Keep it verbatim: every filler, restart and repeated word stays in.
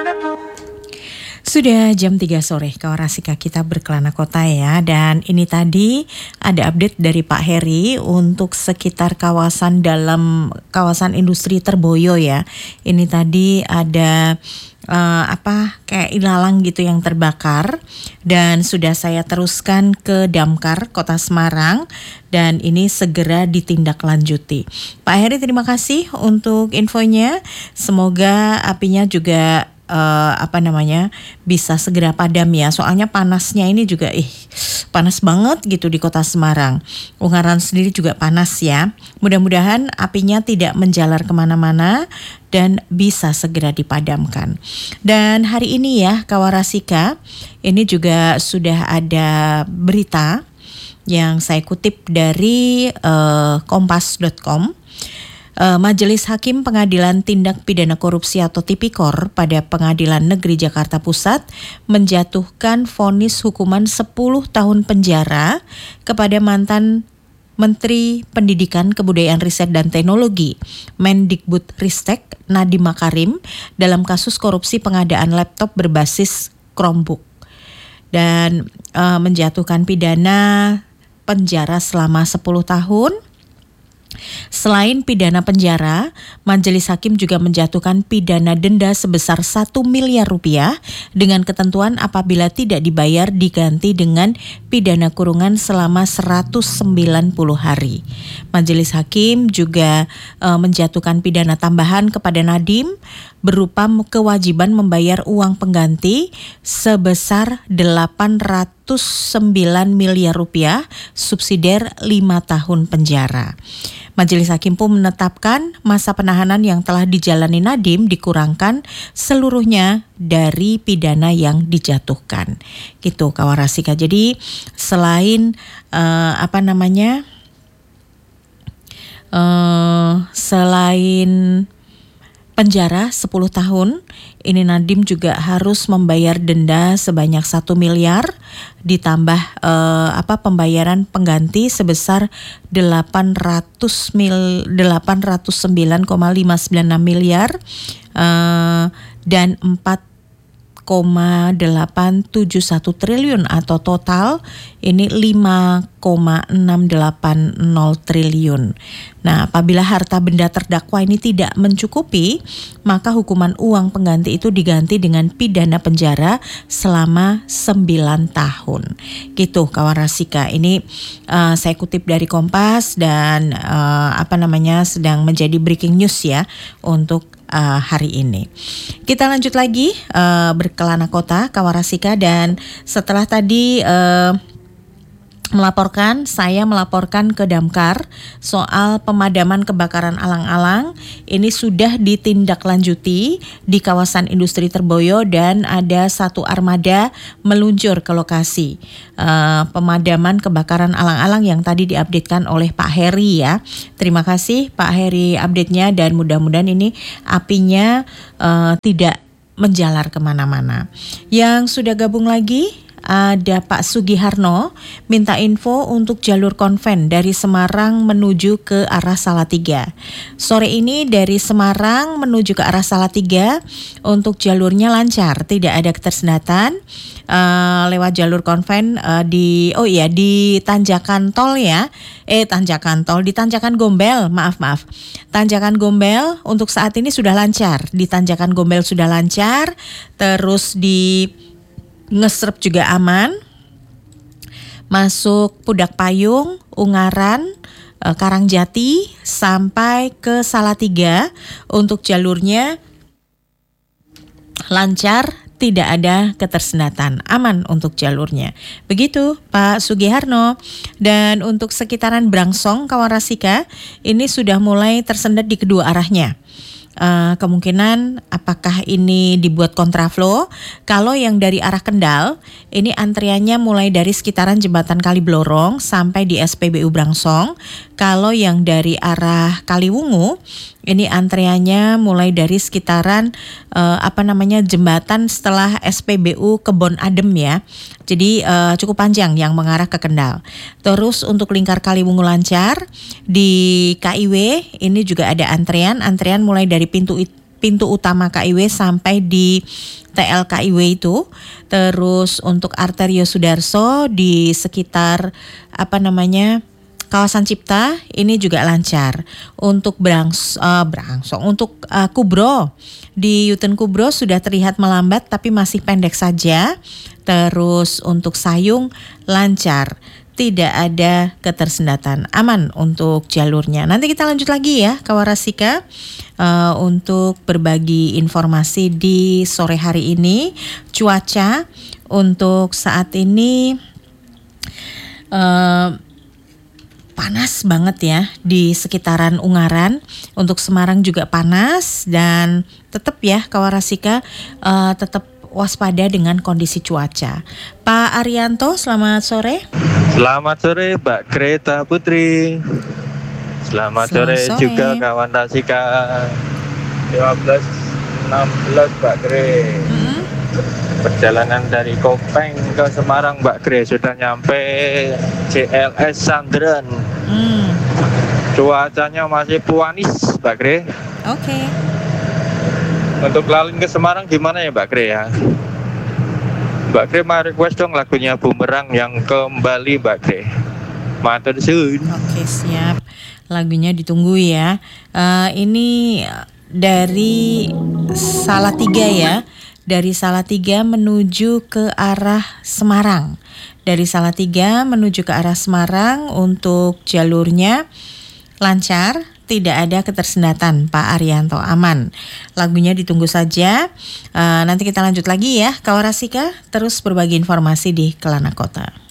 Sudah jam tiga sore, kawan Rasika kita berkelana kota ya. Dan ini tadi ada update dari Pak Heri untuk sekitar kawasan dalam kawasan industri Terboyo ya. Ini tadi ada uh, apa kayak ilalang gitu yang terbakar. Dan sudah saya teruskan ke Damkar Kota Semarang. Dan ini segera ditindaklanjuti. Pak Heri, terima kasih untuk infonya. Semoga apinya juga Uh, apa namanya bisa segera padam ya, soalnya panasnya ini juga ih panas banget gitu di Kota Semarang. Ungaran sendiri juga panas ya. Mudah-mudahan apinya tidak menjalar kemana-mana dan bisa segera dipadamkan. Dan hari ini ya Kawarasika, ini juga sudah ada berita yang saya kutip dari uh, kompas dot com. Uh, Majelis Hakim Pengadilan Tindak Pidana Korupsi atau Tipikor pada Pengadilan Negeri Jakarta Pusat menjatuhkan vonis hukuman sepuluh tahun penjara kepada mantan Menteri Pendidikan, Kebudayaan, Riset dan Teknologi Mendikbudristek Nadiem Makarim dalam kasus korupsi pengadaan laptop berbasis Chromebook dan uh, menjatuhkan pidana penjara selama sepuluh tahun. Selain pidana penjara, Majelis Hakim juga menjatuhkan pidana denda sebesar satu miliar rupiah dengan ketentuan apabila tidak dibayar diganti dengan pidana kurungan selama seratus sembilan puluh hari. Majelis Hakim juga e, menjatuhkan pidana tambahan kepada Nadiem berupa kewajiban membayar uang pengganti sebesar delapan ratus sembilan miliar rupiah subsidiar lima tahun penjara. Majelis Hakim pun menetapkan masa penahanan yang telah dijalani Nadiem dikurangkan seluruhnya dari pidana yang dijatuhkan. Gitu Kawarasika. Jadi selain uh, apa namanya uh, selain penjara sepuluh tahun, ini Nadiem juga harus membayar denda sebanyak satu miliar ditambah eh, apa pembayaran pengganti sebesar delapan ratus sembilan koma lima sembilan enam miliar eh, dan empat koma delapan tujuh satu triliun atau total ini lima koma enam delapan nol triliun. Nah, apabila harta benda terdakwa ini tidak mencukupi, maka hukuman uang pengganti itu diganti dengan pidana penjara selama sembilan tahun. Gitu kawan Rasika. Ini uh, saya kutip dari Kompas dan uh, apa namanya sedang menjadi breaking news ya untuk Uh, hari ini. Kita lanjut lagi uh, berkelana kota Kawarasika, dan setelah tadi uh, melaporkan, saya melaporkan ke Damkar soal pemadaman kebakaran alang-alang. Ini sudah ditindaklanjuti di kawasan industri Terboyo dan ada satu armada meluncur ke lokasi uh, pemadaman kebakaran alang-alang yang tadi diupdatekan oleh Pak Heri ya. Terima kasih Pak Heri update-nya, dan mudah-mudahan ini apinya uh, tidak menjalar kemana-mana. Yang sudah gabung lagi ada Pak Sugiharno, minta info untuk jalur konven dari Semarang menuju ke arah Salatiga. Sore ini dari Semarang menuju ke arah Salatiga untuk jalurnya lancar, tidak ada ketersendatan uh, lewat jalur konven uh, di oh iya di Tanjakan Tol ya. Eh Tanjakan Tol di Tanjakan Gombel, maaf maaf. Tanjakan Gombel untuk saat ini sudah lancar. Di Tanjakan Gombel sudah lancar, terus di Ngesrep juga aman, masuk Pudak Payung, Ungaran, e, Karangjati sampai ke Salatiga untuk jalurnya lancar, tidak ada ketersendatan, aman untuk jalurnya. Begitu Pak Sugiharno. Dan untuk sekitaran Brangsong Kawarasika ini sudah mulai tersendat di kedua arahnya. Uh, kemungkinan apakah ini dibuat kontraflow. Kalau yang dari arah Kendal ini antriannya mulai dari sekitaran jembatan Kaliblorong sampai di S P B U Brangsong. Kalau yang dari arah Kaliwungu ini antriannya mulai dari sekitaran uh, apa namanya jembatan setelah S P B U Kebon Adem ya. Jadi uh, cukup panjang yang mengarah ke Kendal. Terus untuk lingkar Kaliwungu lancar, di K I W ini juga ada antrean, antrean mulai dari pintu pintu utama K I W sampai di T L K I W itu. Terus untuk Arterio Sudarso di sekitar apa namanya kawasan Cipta ini juga lancar. Untuk Brangs, uh, Brangsong, untuk uh, Kubro di Yuten Kubro sudah terlihat melambat tapi masih pendek saja. Terus untuk Sayung lancar, tidak ada ketersendatan, aman untuk jalurnya. Nanti kita lanjut lagi ya Kawarasika uh, untuk berbagi informasi di sore hari ini. Cuaca untuk saat ini uh, panas banget ya di sekitaran Ungaran. Untuk Semarang juga panas dan tetap ya Kawarasika uh, tetap waspada dengan kondisi cuaca. Pak Arianto, selamat sore. Selamat sore Mbak Greta Putri. Selamat, selamat sore, sore juga kawan Rasika. lima belas enam belas Mbak Gre. Mm-hmm. Perjalanan dari Kopeng ke Semarang Mbak Gre sudah nyampe C L S Sandren. Mm. Cuacanya masih puanis Mbak Gre. Oke. Okay. Untuk lalin ke Semarang gimana ya Mbak Gre ya? Mbak Gre mau request dong lagunya Bumerang yang kembali Mbak Gre. Matur suwun. Oke, siap. Lagunya ditunggu ya. Uh, ini dari Salatiga ya. Dari Salatiga menuju ke arah Semarang. Dari Salatiga menuju ke arah Semarang untuk jalurnya lancar. Tidak ada ketersendatan Pak Arianto, aman. Lagunya ditunggu saja. uh, Nanti kita lanjut lagi ya Kawarasika. Terus berbagi informasi di Kelana Kota.